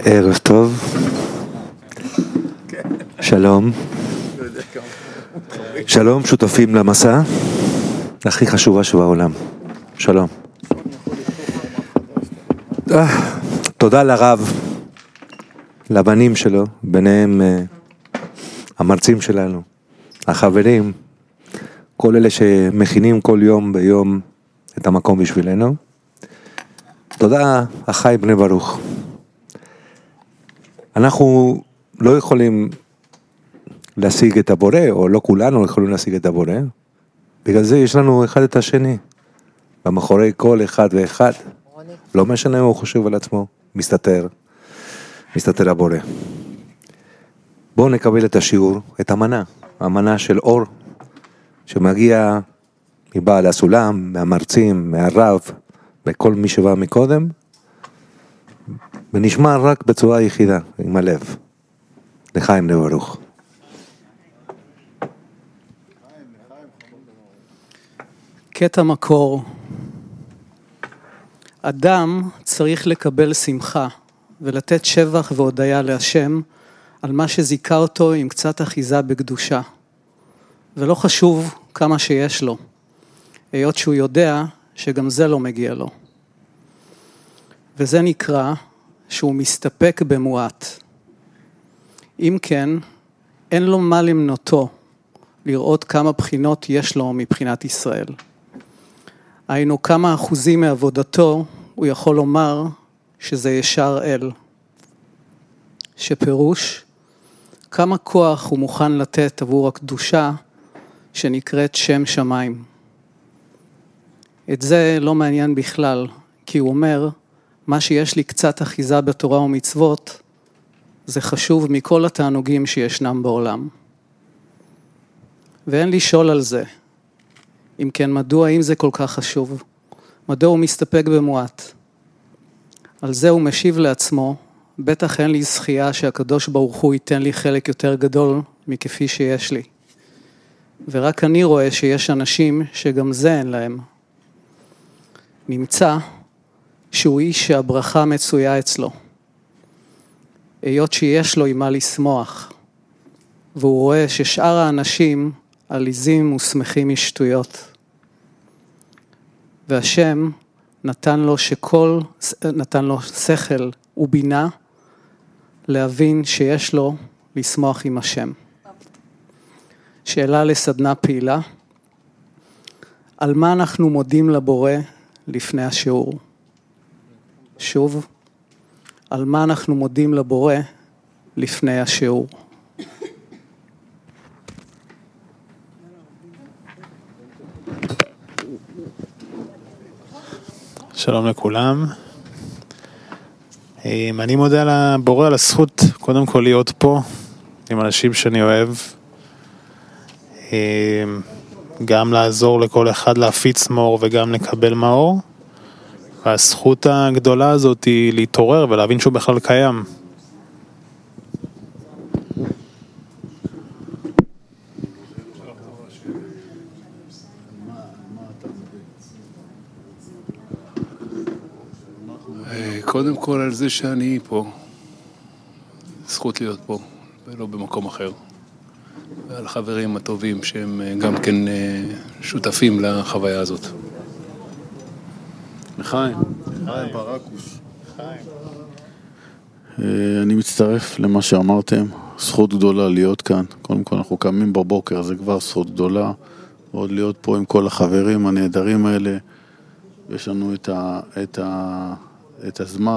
ערב טוב, שלום, שלום שותפים למסע הכי חשובה שבעולם, שלום. תודה לרב, לבנים שלו, ביניהם המרצים שלנו, החברים, כל אלה שמכינים כל יום ביום את המקום בשבילנו. תודה אחי בני ברוך. אנחנו לא יכולים להשיג את הבורא, או לא כולנו יכולים להשיג את הבורא, בגלל זה יש לנו אחד את השני, במאחורי כל אחד ואחד, לא משנה הוא חושב על עצמו, מסתתר הבורא. בואו נקבל את השיעור, את המנה של אור, שמגיע מבעל הסולם, מהמרצים, מהרב, בכל מי שבא מקודם, ונשמע רק בצורה יחידה, עם הלב. לחיים לברוך. קטע מקור. אדם צריך לקבל שמחה ולתת שבח והודיה להשם על מה שזיכה אותו עם קצת אחיזה בקדושה. ולא חשוב כמה שיש לו, היות שהוא יודע שגם זה לא מגיע לו. וזה נקרא שהוא מסתפק במועט. אם כן, אין לו מה למנותו לראות כמה בחינות יש לו מבחינת ישראל. היינו כמה אחוזים מעבודתו, הוא יכול לומר שזה ישר אל. שפירוש, כמה כוח הוא מוכן לתת עבור הקדושה שנקראת שם שמיים. את זה לא מעניין בכלל, כי הוא אומר, מה שיש לי קצת אחיזה בתורה ומצוות, זה חשוב מכל התענוגים שישנם בעולם. ואין לשאול על זה. אם כן, מדוע אם זה כל כך חשוב? מדוע הוא מסתפק במועט? על זה הוא משיב לעצמו, בטח אין לי זכייה שהקדוש ברוך הוא ייתן לי חלק יותר גדול מכפי שיש לי. ורק אני רואה שיש אנשים שגם זה אין להם. נמצא שהוא איש שהברכה מצויה אצלו. היות שיש לו עם מה לשמוח, והוא רואה ששאר האנשים עליזים ושמחים משטויות. והשם נתן לו שכל ובינה להבין שיש לו לשמוח עם השם. שאלה לסדנה פעילה, על מה אנחנו מודים לבורא לפני השיעור? שוב, על מה אנחנו מודים לבורא לפני השיעור? שלום לכולם. אני מודה לבורא על הזכות קודם כל להיות פה עם אנשים שאני אוהב, גם לעזור לכל אחד להפיץ מאור וגם לקבל מאור, והזכות הגדולה הזאת היא להתעורר ולהבין שהוא בכלל קיים. קודם כל על זה שאני פה, זכות להיות פה ולא במקום אחר, ועל החברים הטובים שהם גם כן שותפים לחוויה הזאת. לחיים ברקוש. אני מצטרף למה שאמרתם, זכות גדולה להיות כאן. קודם כל אנחנו קמים בבוקר, זה כבר זכות גדולה, ועוד להיות פה עם כל החברים הנהדרים האלה. יש לנו את הזמן